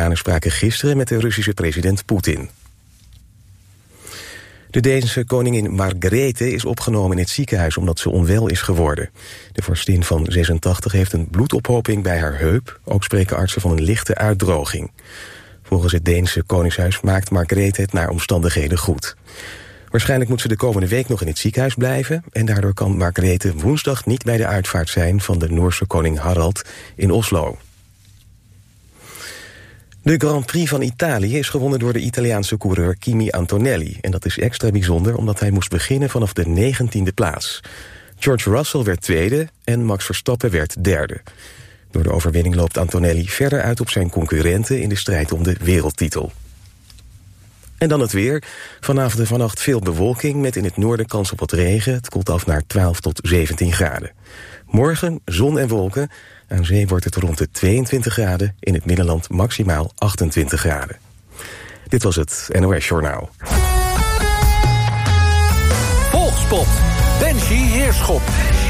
Amerikanen spraken gisteren met de Russische president Poetin. De Deense koningin Margrethe is opgenomen in het ziekenhuis omdat ze onwel is geworden. De vorstin van 86 heeft een bloedophoping bij haar heup. Ook spreken artsen van een lichte uitdroging. Volgens het Deense koningshuis maakt Margrethe het naar omstandigheden goed. Waarschijnlijk moet ze de komende week nog in het ziekenhuis blijven en daardoor kan Margrethe woensdag niet bij de uitvaart zijn van de Noorse koning Harald in Oslo. De Grand Prix van Italië is gewonnen door de Italiaanse coureur Kimi Antonelli. En dat is extra bijzonder omdat hij moest beginnen vanaf de 19e plaats. George Russell werd tweede en Max Verstappen werd derde. Door de overwinning loopt Antonelli verder uit op zijn concurrenten in de strijd om de wereldtitel. En dan het weer. Vanavond en vannacht veel bewolking met in het noorden kans op wat regen. Het koelt af naar 12 tot 17 graden. Morgen zon en wolken. Aan zee wordt het rond de 22 graden. In het Middenland maximaal 28 graden. Dit was het NOS Journaal. Volkspot. Benji Heerschop.